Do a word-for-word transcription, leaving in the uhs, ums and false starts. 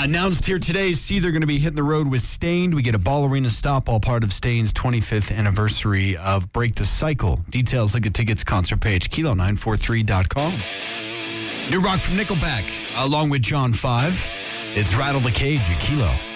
Uh, announced here today, see they're going to be hitting the road with Stained. We get a Ball Arena stop, all part of Stained's twenty-fifth anniversary of Break the Cycle. Details, look at tickets, concert page, kilo nine four three dot com. New rock from Nickelback, along with John five. It's Rattle the Cage at Kilo.